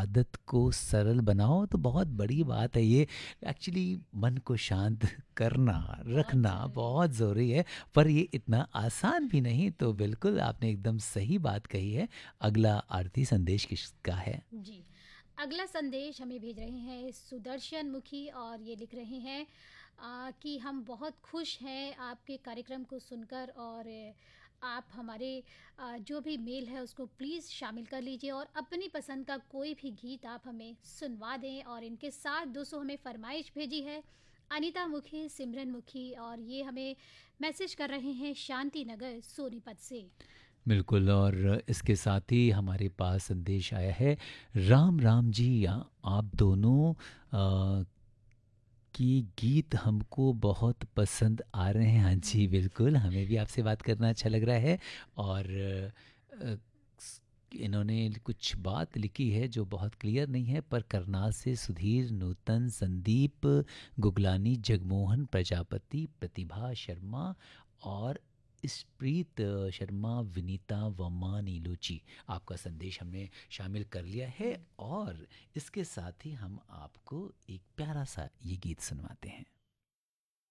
आदत को सरल बनाओ तो बहुत बड़ी बात है ये। एक्चुअली मन को शांत करना, बहुत रखना ज़रूरी है। बहुत ज़रूरी है, पर ये इतना आसान भी नहीं। तो बिल्कुल आपने एकदम सही बात कही है। अगला आरती संदेश किसका है? जी, अगला संदेश हमें भेज रहे हैं सुदर्शन मुखी और ये लिख रहे हैं कि हम बहुत खुश हैं आपके कार्यक्रम को सुनकर और आप हमारे जो भी मेल है उसको प्लीज़ शामिल कर लीजिए और अपनी पसंद का कोई भी गीत आप हमें सुनवा दें। और इनके साथ दोस्तों हमें फरमाइश भेजी है अनीता मुखी, सिमरन मुखी और ये हमें मैसेज कर रहे हैं शांति नगर सोनीपत से। बिल्कुल। और इसके साथ ही हमारे पास संदेश आया है, राम राम जी, आप दोनों कि गीत हमको बहुत पसंद आ रहे हैं। हाँ जी, बिल्कुल, हमें भी आपसे बात करना अच्छा लग रहा है। और अ, इन्होंने कुछ बात लिखी है जो बहुत क्लियर नहीं है, पर करनाल से सुधीर, नूतन, संदीप, गुगलानी, जगमोहन प्रजापति, प्रतिभा शर्मा और स्प्रीत शर्मा, विनीता वमा, नीलोची, आपका संदेश हमने शामिल कर लिया है। और इसके साथ ही हम आपको एक प्यारा सा ये गीत सुनवाते हैं।